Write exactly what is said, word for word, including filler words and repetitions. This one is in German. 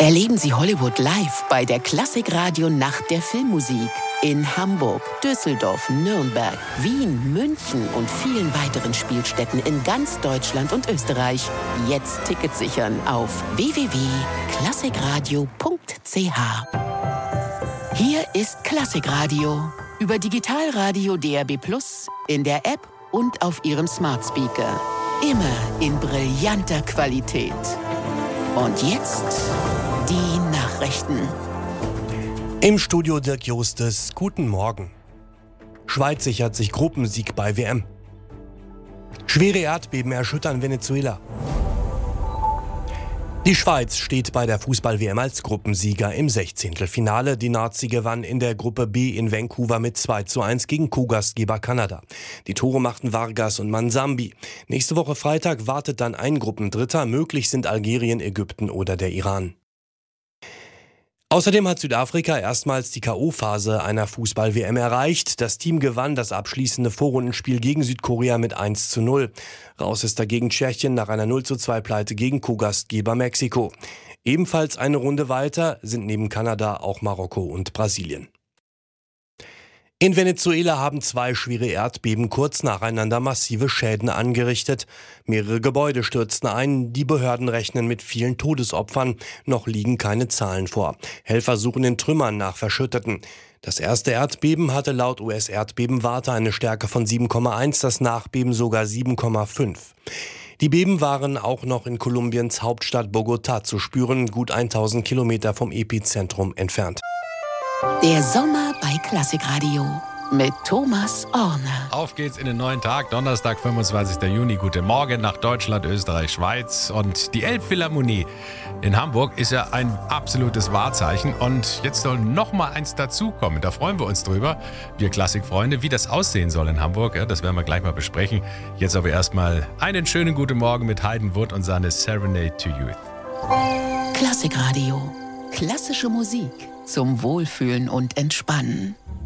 Erleben Sie Hollywood live bei der Klassikradio Nacht der Filmmusik in Hamburg, Düsseldorf, Nürnberg, Wien, München und vielen weiteren Spielstätten in ganz Deutschland und Österreich. Jetzt Tickets sichern auf w w w punkt klassikradio punkt c h. Hier ist Klassikradio über Digitalradio D R B plus, in der App und auf Ihrem Smart Speaker. Immer in brillanter Qualität. Und jetzt die Nachrichten. Im Studio Dirk Justes, guten Morgen. Schweiz sichert sich Gruppensieg bei W M. Schwere Erdbeben erschüttern Venezuela. Die Schweiz steht bei der Fußball-W M als Gruppensieger im Sechzehntelfinale. Die Nazi gewann in der Gruppe B in Vancouver mit zwei zu eins gegen Co-Gastgeber Kanada. Die Tore machten Vargas und Mansambi. Nächste Woche Freitag wartet dann ein Gruppendritter. Möglich sind Algerien, Ägypten oder der Iran. Außerdem hat Südafrika erstmals die K O-Phase einer Fußball-W M erreicht. Das Team gewann das abschließende Vorrundenspiel gegen Südkorea mit eins zu null. Raus ist dagegen Tschechien nach einer null zu zwei Pleite gegen Co-Gastgeber Mexiko. Ebenfalls eine Runde weiter sind neben Kanada auch Marokko und Brasilien. In Venezuela haben zwei schwere Erdbeben kurz nacheinander massive Schäden angerichtet. Mehrere Gebäude stürzten ein, die Behörden rechnen mit vielen Todesopfern. Noch liegen keine Zahlen vor. Helfer suchen in Trümmern nach Verschütteten. Das erste Erdbeben hatte laut U S-Erdbebenwarte eine Stärke von sieben Komma eins, das Nachbeben sogar sieben Komma fünf. Die Beben waren auch noch in Kolumbiens Hauptstadt Bogotá zu spüren, gut tausend Kilometer vom Epizentrum entfernt. Der Sommer bei Klassikradio mit Thomas Orner. Auf geht's in den neuen Tag, Donnerstag, fünfundzwanzigsten Juni. Guten Morgen nach Deutschland, Österreich, Schweiz. Und die Elbphilharmonie in Hamburg ist ja ein absolutes Wahrzeichen. Und jetzt soll noch mal eins dazukommen. Da freuen wir uns drüber, wir Klassikfreunde. Wie das aussehen soll in Hamburg, ja, das werden wir gleich mal besprechen. Jetzt aber erstmal einen schönen guten Morgen mit Hayden Wood und seine Serenade to Youth. Klassikradio. Klassische Musik zum Wohlfühlen und Entspannen.